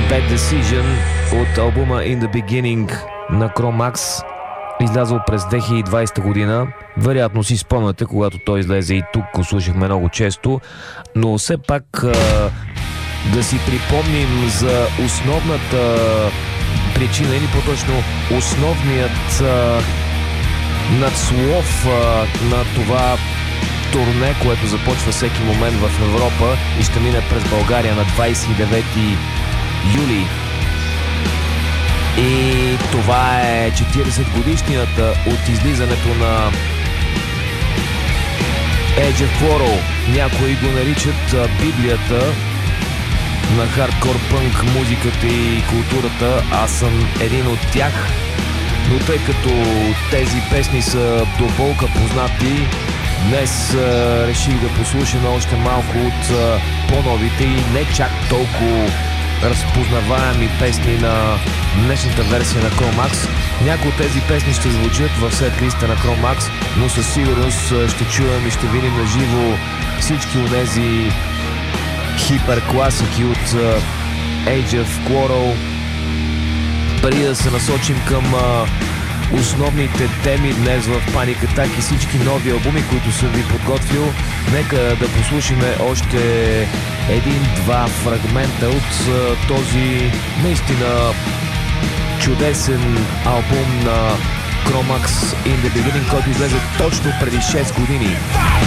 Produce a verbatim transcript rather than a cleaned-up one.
Bad Decision от албума In The Beginning на Cro-Max, излязъл през две хиляди и двадесета година. Вероятно си спомняте, когато той излезе и тук го слушахме много често, но все пак а, да си припомним за основната причина, или по-точно основният а, надслов а, на това турне, което започва всеки момент в Европа и ще мине през България на двадесет и девети юли. И това е четиридесет годишнината от излизането на Age of Quarrel. Някои го наричат Библията на хардкор пънк музиката и културата. Аз съм един от тях, но тъй като тези песни са до болка познати, днес а, реших да послушаме още малко от а, по-новите и не чак толкова разпознаваеми песни на днешната версия на Cro-Max. Някои от тези песни ще звучат в сет-листа на Cro-Max, но със сигурност ще чуем и ще видим на живо всички от тези хиперкласики от uh, Age of Quarrel. Преди да се насочим към uh, основните теми днес в Panic Attack и всички нови албуми, които съм ви подготвил, нека да послушаме още един-два фрагмента от uh, този наистина чудесен албум на Cro-Max In The Beginning, който излезе точно преди шест години.